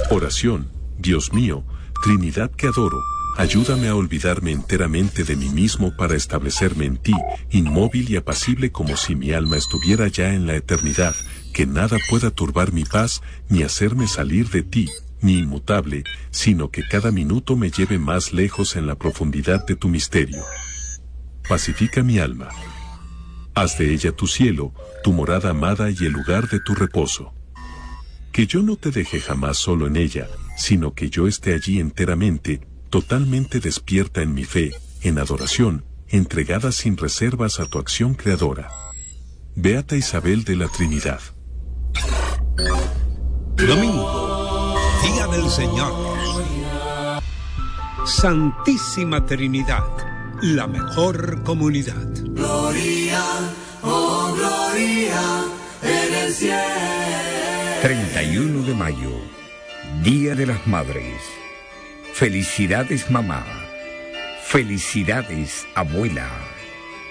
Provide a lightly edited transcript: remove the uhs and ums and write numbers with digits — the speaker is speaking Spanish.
Oración. Dios mío, Trinidad que adoro, ayúdame a olvidarme enteramente de mí mismo para establecerme en ti, inmóvil y apacible como si mi alma estuviera ya en la eternidad, que nada pueda turbar mi paz, ni hacerme salir de ti, ni inmutable, sino que cada minuto me lleve más lejos en la profundidad de tu misterio. Pacifica mi alma. Haz de ella tu cielo, tu morada amada y el lugar de tu reposo. Que yo no te deje jamás solo en ella, sino que yo esté allí enteramente, totalmente despierta en mi fe, en adoración, entregada sin reservas a tu acción creadora. Beata Isabel de la Trinidad. Domingo, Día del Señor. Santísima Trinidad, la mejor comunidad. Gloria, oh gloria, en el cielo. 31 de mayo, Día de las Madres. Felicidades, mamá. Felicidades, abuela.